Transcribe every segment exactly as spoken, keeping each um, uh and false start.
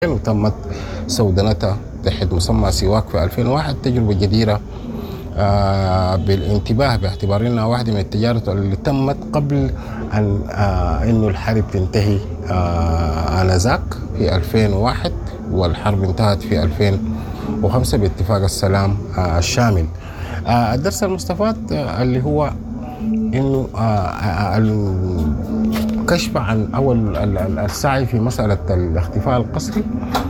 وتمت سودنتها تحت مسمى سيواك في ألفين وواحد. تجربة جديرة آه بالانتباه باعتبار انها واحدة من التجارب اللي تمت قبل ان آه انه الحرب تنتهي آه انذاك في ألفين وواحد، والحرب انتهت في ألفين وخمسة باتفاق السلام آه الشامل. آه الدرس المستفاد آه اللي هو انه آه الكشف عن او السعي في مسألة الاختفاء القسري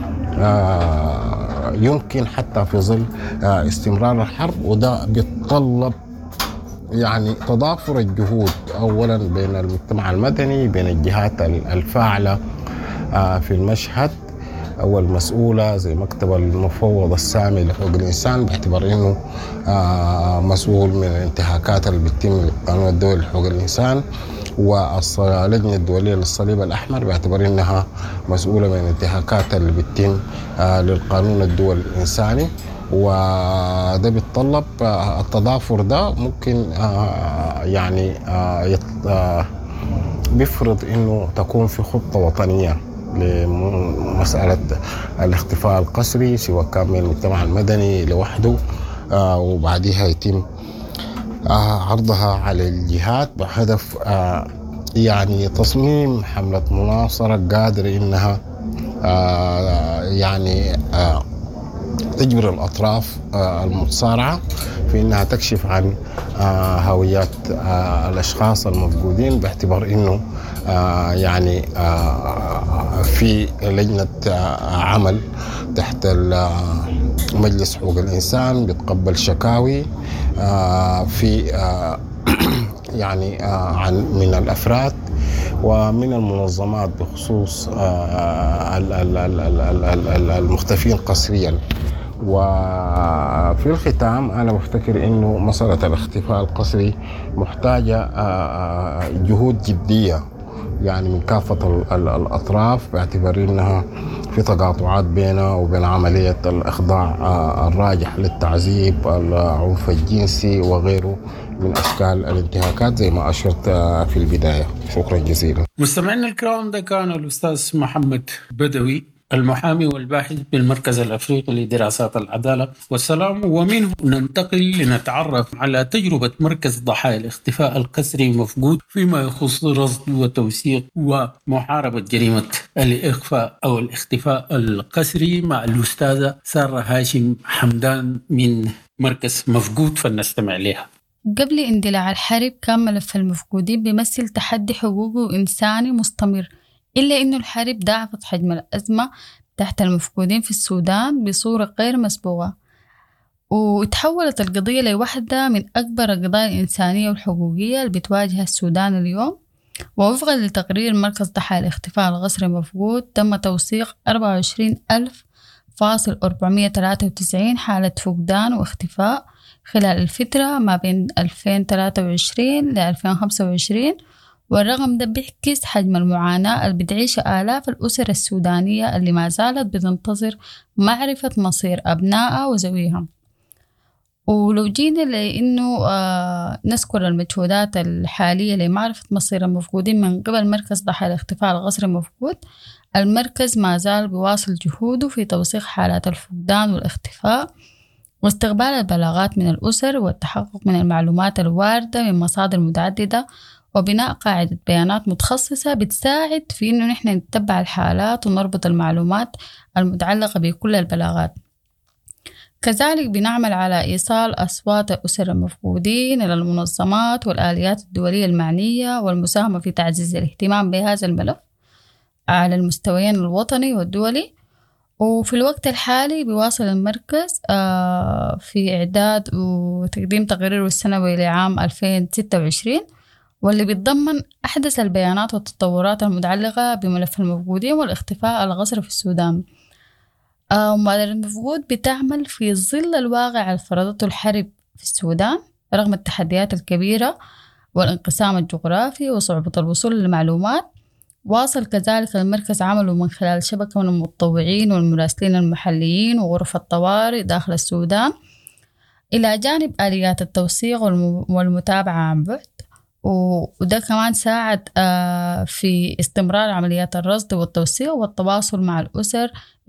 آه يمكن حتى في ظل آه استمرار الحرب، وده بيتطلب يعني تضافر الجهود اولا بين المجتمع المدني، بين الجهات الفاعلة آه في المشهد او المسؤولة زي مكتب المفوض السامي لحقوق الانسان، باعتبار انه آه مسؤول من الانتهاكات اللي بتتم للقانون الدولي لحقوق الانسان، واللجنة الدولية للصليب الأحمر باعتبار أنها مسؤولة من الانتهاكات اللي بتتم آه للقانون الدولي الإنساني. وده بيتطلب آه التضافر ده ممكن آه يعني آه آه بيفرض أنه تكون في خطة وطنية لمسألة الاختفاء القسري، سواء كان من المجتمع المدني لوحده آه وبعدها يتم آه عرضها على الجهات بهدف آه يعني تصميم حملة مناصرة قادرة إنها آه يعني آه تجبر الأطراف آه المتصارعة في إنها تكشف عن آه هويات آه الأشخاص المفقودين، باعتبار إنه آه يعني آه في لجنة آه عمل تحت مجلس حقوق الإنسان بتقبل شكاوي آه في آه يعني آه عن من الأفراد ومن المنظمات بخصوص آه المختفين قسريا. وفي الختام أنا بفتكر إنه مسألة الاختفاء القسري محتاجة آه جهود جدية يعني من كافة الأطراف، باعتبار إنها في تقاطعات بينها وبين عملية الإخضاع الراجح للتعذيب، العنف الجنسي وغيره من أشكال الانتهاكات زي ما أشرت في البداية. شكرا جزيلا. مستمعينا الكرام، ده كان الأستاذ محمد بدوي، المحامي والباحث بالمركز الأفريقي لدراسات العدالة والسلام، ومنه ننتقل لنتعرف على تجربة مركز ضحايا الاختفاء القسري المفقود فيما يخص رصد وتوثيق ومحاربة جريمة الإخفاء أو الاختفاء القسري مع الأستاذة سارة هاشم حمدان من مركز مفقود، فلنستمع لها. قبل اندلاع الحرب كان ملف المفقودين بيمثل تحدي حقوقي إنساني مستمر، إلا إنه الحرب ضاعفت حجم الأزمة تحت المفقودين في السودان بصورة غير مسبوقة، وتحولت القضية لواحدة من أكبر القضايا الإنسانية والحقوقية اللي بتواجه السودان اليوم. ووفقا لتقرير مركز ضحايا الاختفاء القسري المفقود، تم توثيق أربعة وعشرين ألف فاصل أربعمائة وثلاثة وتسعين حالة فقدان واختفاء خلال الفترة ما بين ألفين وثلاثة وعشرين ل ألفين وخمسة وعشرين، والرقم ده بيعكس حجم المعاناة اللي بتعيشها آلاف الأسر السودانية اللي ما زالت بتنتظر معرفة مصير أبنائها وذويها. ولو جينا لأنه آه نذكر المجهودات الحالية لمعرفة مصير المفقودين من قبل مركز ضحايا الاختفاء القسري المفقود، المركز ما زال بواصل جهوده في توثيق حالات الفقدان والاختفاء واستقبال البلاغات من الأسر والتحقق من المعلومات الواردة من مصادر متعددة، وبناء قاعدة بيانات متخصصة بتساعد في إنه نحن نتبع الحالات ونربط المعلومات المتعلقة بكل البلاغات. كذلك بنعمل على إيصال أصوات الأسر المفقودين إلى المنظمات والآليات الدولية المعنية والمساهمة في تعزيز الاهتمام بهذا الملف على المستويين الوطني والدولي. وفي الوقت الحالي بيواصل المركز في إعداد وتقديم تقريره السنوي لعام ألفين وستة وعشرين، واللي بيتضمن أحدث البيانات والتطورات المتعلقة بملف المفقودين والاختفاء القسري في السودان. مبادرة المفقود بتعمل في ظل الواقع اللي فرضته الحرب في السودان رغم التحديات الكبيرة والانقسام الجغرافي وصعوبة الوصول للمعلومات. واصل كذلك المركز عمله من خلال شبكة من المتطوعين والمراسلين المحليين وغرف الطوارئ داخل السودان، إلى جانب آليات التوثيق والمتابعة عن بعد. وده كمان ساعد في استمرار عمليات الرصد والتوثيق والتواصل مع الأسر